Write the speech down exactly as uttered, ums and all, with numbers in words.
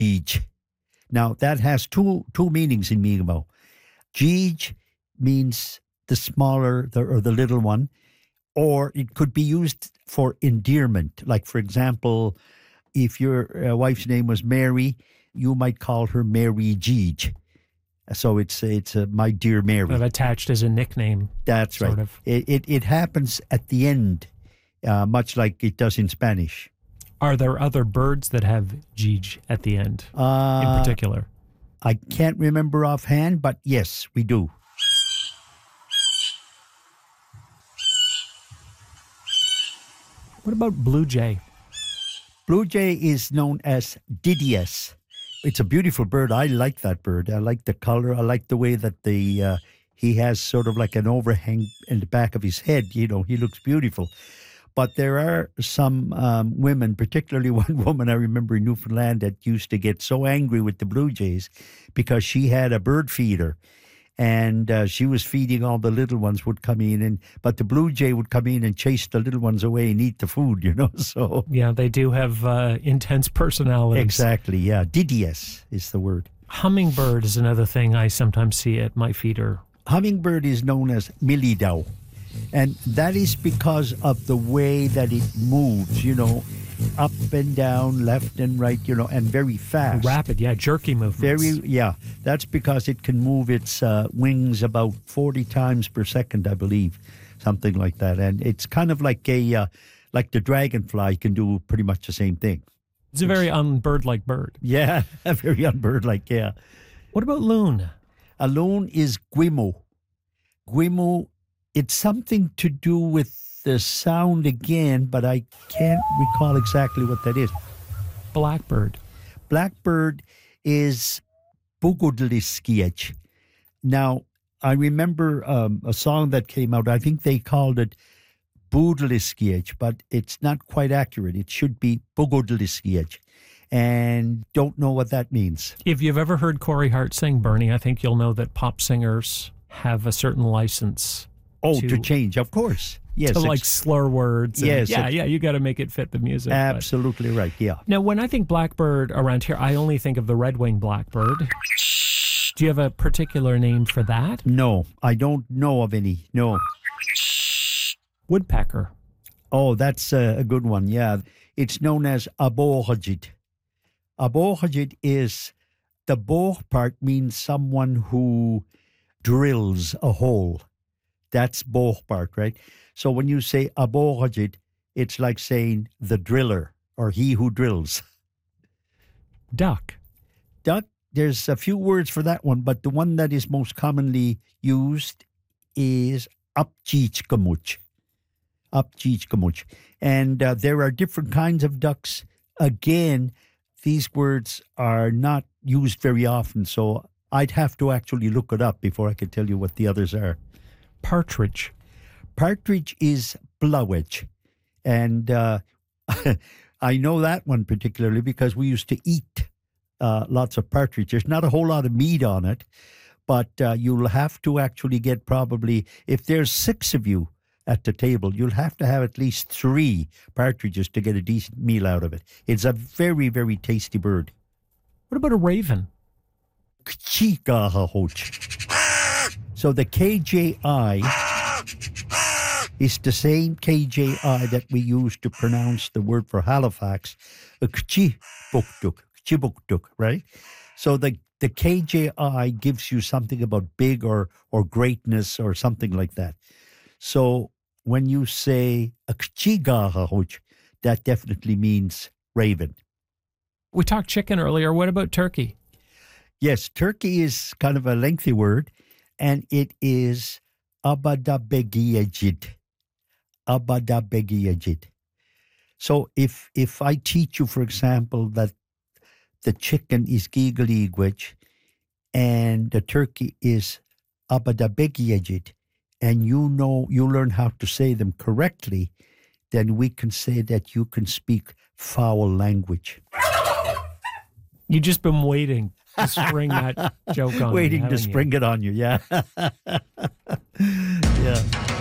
Gij. Now, that has two two meanings in Mi'kmaq. Gij means the smaller the, or the little one, or it could be used for endearment. Like, for example, if your uh, wife's name was Mary, you might call her Mary Gij. So it's it's uh, my dear Mary. Kind of attached as a nickname. That's right. Of. It, it it happens at the end, uh, much like it does in Spanish. Are there other birds that have Gij at the end Uh, in particular? I can't remember offhand, but yes, we do. What about blue jay? Blue jay is known as Didius. It's a beautiful bird. I like that bird. I like the color. I like the way that the uh, he has sort of like an overhang in the back of his head. You know, he looks beautiful. But there are some um, women, particularly one woman I remember in Newfoundland, that used to get so angry with the blue jays because she had a bird feeder. And uh, she was feeding all the little ones would come in, and but the blue jay would come in and chase the little ones away and eat the food, you know. So yeah, they do have uh, intense personalities. Exactly, yeah. Didius is the word. Hummingbird is another thing I sometimes see at my feeder. Hummingbird is known as Milidaw, and that is because of the way that it moves, you know, up and down, left and right, you know, and very fast. Rapid, yeah, jerky movements. Very, yeah. That's because it can move its uh, wings about forty times per second, I believe, something like that. And it's kind of like a, uh, like the dragonfly can do pretty much the same thing. It's a very unbird-like bird. Yeah, a very unbird-like, yeah. What about loon? A loon is guimo. Guimo, it's something to do with the sound again, but I can't recall exactly what that is. Blackbird. Blackbird is Bugudliskiech. Now, I remember um, a song that came out. I think they called it Budliskiech, but it's not quite accurate. It should be Bugudliskiech. And don't know what that means. If you've ever heard Corey Hart sing, Bernie, I think you'll know that pop singers have a certain license. Oh, to, to change, of course. Yes, to like slur words. And yes, yeah, yeah, you got to make it fit the music. Absolutely but. right, yeah. Now, when I think blackbird around here, I only think of the red-winged blackbird. Do you have a particular name for that? No, I don't know of any, no. Woodpecker. Oh, that's a, a good one, yeah. It's known as abohajit. Abohajit is, the boh part means someone who drills a hole. That's boh part, right? So when you say abohajit, it's like saying the driller or he who drills. Duck. Duck, there's a few words for that one, but the one that is most commonly used is upchichkamuch. Upchichkamuch. And uh, there are different kinds of ducks. Again, these words are not used very often, so I'd have to actually look it up before I could tell you what the others are. Partridge. Partridge is blowage. And uh, I know that one particularly because we used to eat uh, lots of partridge. There's not a whole lot of meat on it, but uh, you'll have to actually get probably, if there's six of you at the table, you'll have to have at least three partridges to get a decent meal out of it. It's a very, very tasty bird. What about a raven? So the K J I is the same K J I that we use to pronounce the word for Halifax, right? So the, the K J I gives you something about big or, or greatness or something like that. So when you say that definitely means raven. We talked chicken earlier. What about turkey? Yes, turkey is kind of a lengthy word, and it is abadabegiyajid. Abadabegiyajid. So if if I teach you, for example, that the chicken is gigaligwich and the turkey is abadabegiyajid, and you know, you learn how to say them correctly, then we can say that you can speak foul language. You've just been waiting to spring that joke on Waiting me, to spring you? it on you, yeah. Yeah.